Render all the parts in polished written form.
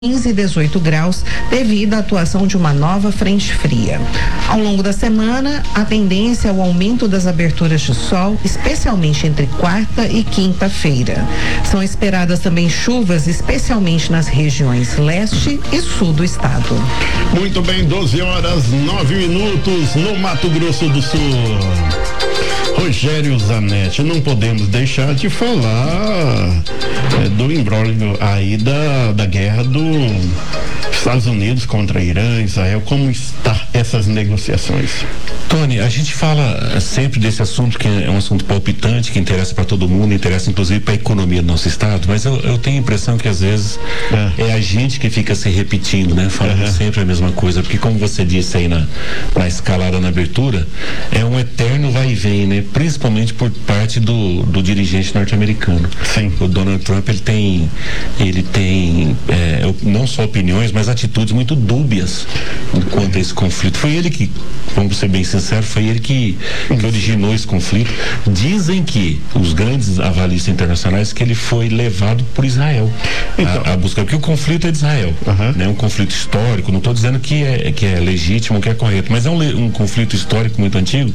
15 e 18 graus devido à atuação de uma nova frente fria. Ao longo da semana, a tendência é o aumento das aberturas de sol, especialmente entre quarta e quinta-feira. São esperadas também chuvas, especialmente nas regiões leste e sul do estado. Muito bem, 12h09 no Mato Grosso do Sul. Rogério Zanetti, não podemos deixar de falar do imbróglio aí da guerra dos Estados Unidos contra Irã, Israel. Como está essas negociações? Tony, a gente fala sempre desse assunto que é um assunto palpitante, que interessa para todo mundo, interessa inclusive para a economia do nosso estado, mas eu tenho a impressão que às vezes é a gente que fica se repetindo, né? Falando sempre a mesma coisa, porque como você disse aí na escalada, na abertura, é um eterno vai e vem, né? Principalmente por parte do dirigente norte-americano. Sim. O Donald Trump, ele tem não só opiniões, mas atitudes muito dúbias quanto a esse conflito. Foi ele que, vamos ser bem sinceros, foi ele que originou esse conflito. Dizem que os grandes avalistas internacionais que ele foi levado por Israel a buscar, porque o conflito é de Israel, né? Um conflito histórico, não estou dizendo que é legítimo, que é correto, mas é um conflito histórico muito antigo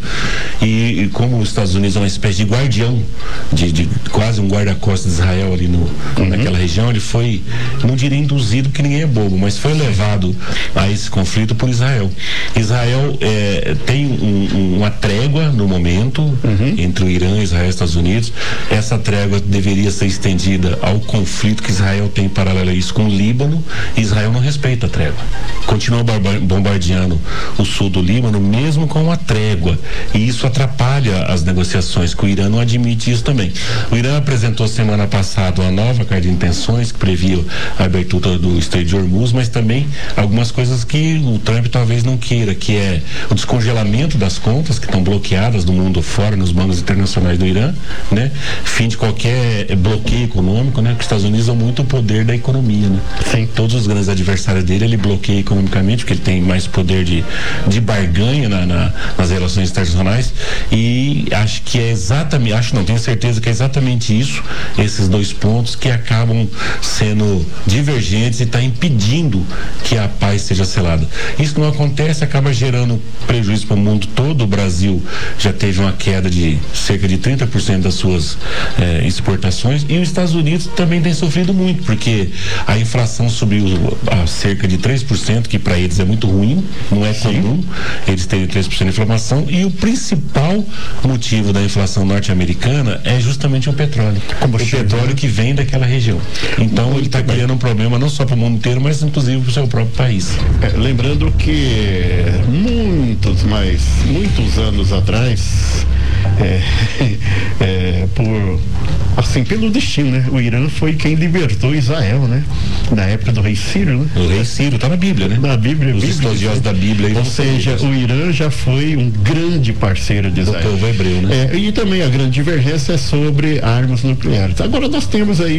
e como os Estados Unidos é uma espécie de guardião, de quase um guarda-costas de Israel ali naquela região, ele foi, não diria induzido, porque ninguém é bobo, mas foi levado a esse conflito por Israel. Israel tem uma trégua no momento entre o Irã, Israel e Estados Unidos. Essa trégua deveria ser estendida ao conflito que Israel tem paralelo a isso com o Líbano. Israel não respeita a trégua, continua bombardeando o sul do Líbano mesmo com uma trégua, e isso atrapalha as negociações, que o Irã não admite isso também. O Irã apresentou semana passada uma nova carta de intenções que previa a abertura do Estreito de Hormuz, mas também algumas coisas que o Trump talvez não queira, que é o descongelamento das contas que estão bloqueadas no mundo fora, nos bancos internacionais do Irã, né? Fim de qualquer bloqueio econômico, né? Porque os Estados Unidos usam muito o poder da economia, né? Sim. Todos os grandes adversários dele, ele bloqueia economicamente, porque ele tem mais poder de barganha nas relações internacionais, e acho que é exatamente, tenho certeza que é exatamente isso, esses dois pontos que acabam sendo divergentes e está impedindo que a paz seja selada. Isso não acontece, acaba gerando prejuízo para o mundo todo. O Brasil já teve uma queda de cerca de 30% das suas exportações, e os Estados Unidos também tem sofrido muito, porque a inflação subiu a cerca de 3%, que para eles é muito ruim, não é comum eles terem 3% de inflação, e o principal motivo da inflação norte-americana é justamente o petróleo. O petróleo que vem daquela região. Então ele está criando um problema não só para o mundo inteiro, mas inclusive para o seu próprio país. Lembrando que muitos anos atrás, pelo destino, né? O Irã foi quem libertou Israel, né? Na época do rei Ciro, né? O rei Ciro, tá na Bíblia, né? Na Bíblia. Os estudiosos da Bíblia. Ou seja, o Irã já foi um grande parceiro de Israel. Do povo hebreu, né? E também a grande divergência é sobre armas nucleares. Agora nós temos aí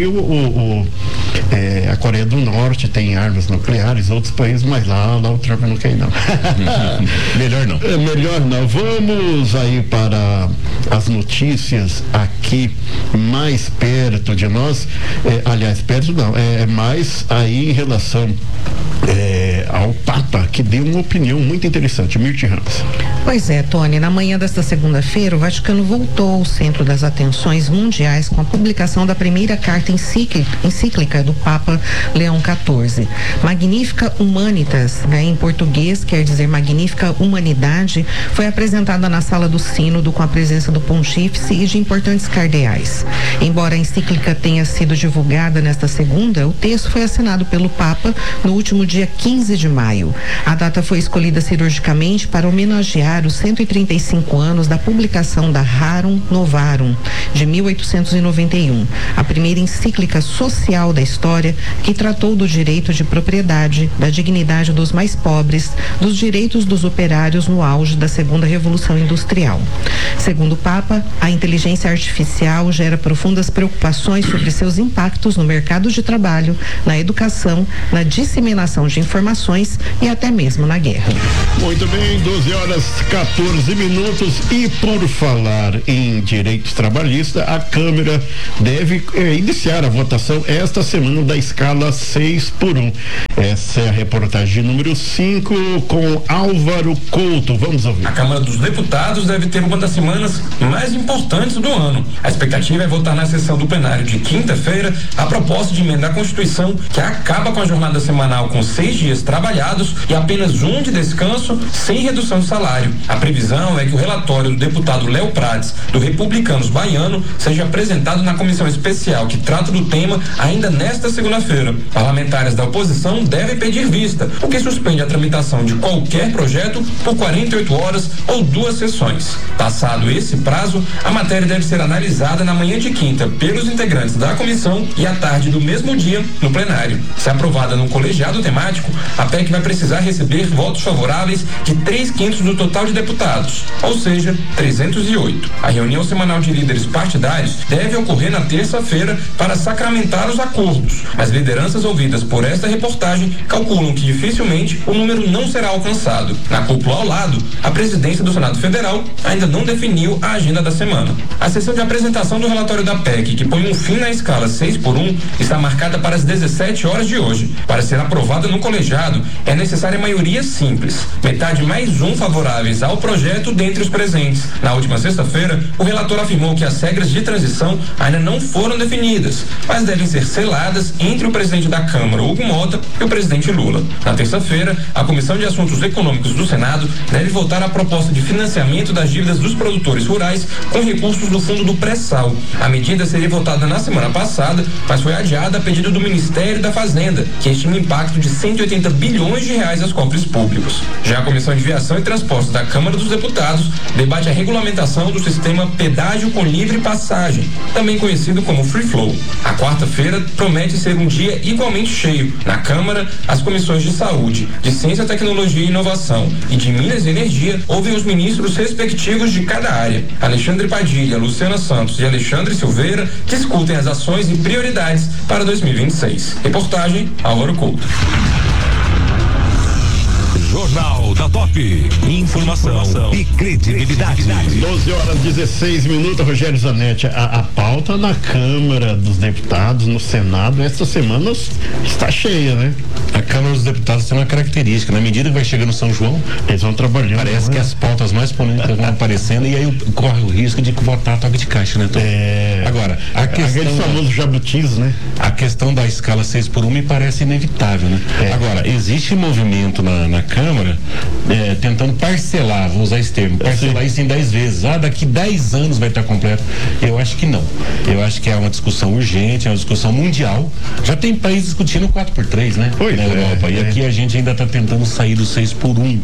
a Coreia do Norte tem armas nucleares, outros países, mas lá o Trump não quer não. Melhor não. Melhor não. Vamos aí para as notícias aqui mais perto de nós, aliás, perto não, mais aí em relação ao Papa, que deu uma opinião muito interessante. Mirti Ramos. Pois é, Tony, na manhã desta segunda-feira, o Vaticano voltou ao centro das atenções mundiais com a publicação da primeira carta encíclica do Papa Leão XIV. Magnificat Humanitas, né, em português quer dizer Magnífica Humanidade, foi apresentada na sala do Sínodo com a presença do Pontífice e de importantes cardeais. Embora a encíclica tenha sido divulgada nesta segunda, o texto foi assinado pelo Papa no último dia 15 de maio. A data foi escolhida cirurgicamente para homenagear os 135 anos da publicação da Rerum Novarum, de 1891, a primeira encíclica social da história que tratou do direito de propriedade, da dignidade dos mais pobres, dos direitos dos operários no auge da segunda revolução industrial. Segundo o Papa, a inteligência artificial gera profundas preocupações sobre seus impactos no mercado de trabalho, na educação, na disseminação de informações eleições e até mesmo na guerra. Muito bem, 12h14. E por falar em direitos trabalhistas, a Câmara deve iniciar a votação esta semana da escala 6x1. Essa é a reportagem número 5 com Álvaro Couto. Vamos ouvir. A Câmara dos Deputados deve ter uma das semanas mais importantes do ano. A expectativa é votar na sessão do plenário de quinta-feira a proposta de emenda à Constituição que acaba com a jornada semanal com 6 dias trabalhados e apenas um de descanso, sem redução de salário. A previsão é que o relatório do deputado Léo Prates, do Republicanos Baiano, seja apresentado na comissão especial que trata do tema ainda nesta segunda-feira. Parlamentares da oposição devem pedir vista, o que suspende a tramitação de qualquer projeto por 48 horas ou 2 sessões. Passado esse prazo, a matéria deve ser analisada na manhã de quinta pelos integrantes da comissão e à tarde do mesmo dia no plenário. Se aprovada no colegiado temático, a PEC vai precisar receber votos favoráveis de 3/5 do total de deputados, ou seja, 308. A reunião semanal de líderes partidários deve ocorrer na terça-feira para sacramentar os acordos. As lideranças ouvidas por esta reportagem calculam que dificilmente o número não será alcançado. Na cúpula ao lado, a presidência do Senado Federal ainda não definiu a agenda da semana. A sessão de apresentação do relatório da PEC, que põe um fim na escala 6x1, está marcada para as 17 horas de hoje. Para ser aprovada no colegiado, é necessária maioria simples, metade mais um favoráveis ao projeto dentre os presentes. Na última sexta-feira, o relator afirmou que as regras de transição ainda não foram definidas, mas devem ser seladas entre o presidente da Câmara, Hugo Mota, e o presidente Lula. Na terça-feira, a Comissão de Assuntos Econômicos do Senado deve votar a proposta de financiamento das dívidas dos produtores rurais com recursos do fundo do pré-sal. A medida seria votada na semana passada, mas foi adiada a pedido do Ministério da Fazenda, que estima um impacto de 180 bilhões de reais aos cofres públicos. Já a Comissão de Viação e Transportes da Câmara dos Deputados debate a regulamentação do sistema pedágio com livre passagem, também conhecido como Free Flow. A quarta-feira promete ser um dia igualmente cheio. Na Câmara, as comissões de Saúde, de Ciência, Tecnologia e Inovação e de Minas e Energia ouvem os ministros respectivos de cada área. Alexandre Padilha, Luciana Santos e Alexandre Silveira discutem as ações e prioridades para 2026. Reportagem Álvaro Couto. Jornal da Top. Informação e credibilidade. 12h16. Rogério Zanetti, a pauta na Câmara dos Deputados, no Senado, esta semana está cheia, né? A Câmara dos Deputados tem uma característica, na medida que vai chegando São João, eles vão trabalhando. Parece que as pautas mais polêmicas vão aparecendo e aí corre o risco de votar toque de caixa, né? Então, agora, a questão... Aquele famoso jabutis, né? A questão da escala 6x1 me parece inevitável, né? Agora, existe movimento na Câmara tentando parcelar, vou usar esse termo, parcelar isso em 10 vezes. Daqui 10 anos vai estar completo. Eu acho que não. Eu acho que é uma discussão urgente, é uma discussão mundial. Já tem países discutindo 4x3, né? Na Europa. E aqui a gente ainda está tentando sair do 6x1.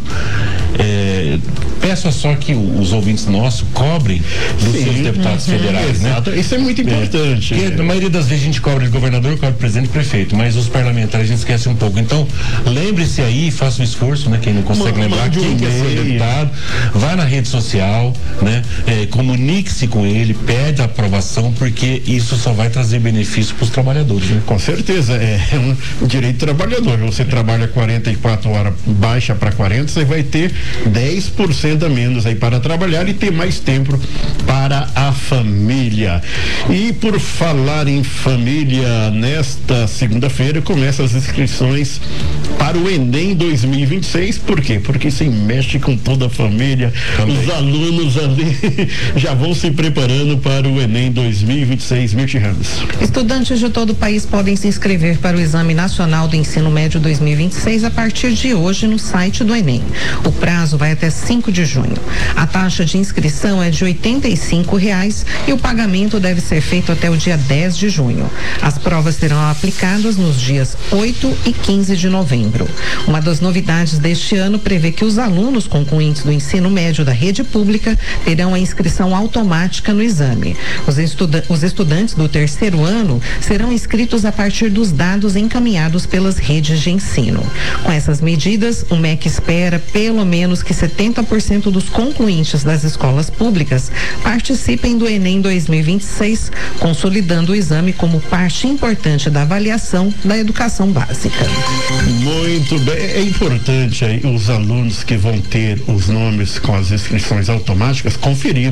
Peço só que os ouvintes nossos cobrem dos seus deputados federais, né? Isso é muito importante. Porque a maioria das vezes a gente cobra de governador, cobra de presidente e prefeito, mas os parlamentares a gente esquece um pouco. Então, lembre-se aí, faça um esforço, né? Quem não consegue lembrar quem quer ser deputado, vá na rede social, né? Comunique-se com ele, pede a aprovação, porque isso só vai trazer benefício para os trabalhadores, né? Com certeza, é um direito trabalhador. Você trabalha 44 horas, baixa para 40, você vai ter 10% a menos aí para trabalhar e ter mais tempo para a família. E por falar em família, nesta segunda-feira começam as inscrições para o Enem 2026. Por quê? Porque se mexe com toda a família. Também. Os alunos ali já vão se preparando para o Enem 2026. Mirti Ramos. Estudantes de todo o país podem se inscrever para o Exame Nacional do Ensino Médio 2026 a partir de hoje no site do Enem. O prazo vai até 5 de junho. A taxa de inscrição é de R$85 e o pagamento deve ser feito até o dia 10 de junho. As provas serão aplicadas nos dias 8 e 15 de novembro. Uma das novidades deste ano prevê que os alunos concluintes do ensino médio da rede pública terão a inscrição automática no exame. Os estudantes do terceiro ano serão inscritos a partir dos dados encaminhados pelas redes de ensino. Com essas medidas, o MEC espera pelo menos que 70% dos concluintes das escolas públicas participem do Enem 2026, consolidando o exame como parte importante da avaliação da educação básica. Muito bem, é importante aí os alunos que vão ter os nomes com as inscrições automáticas conferir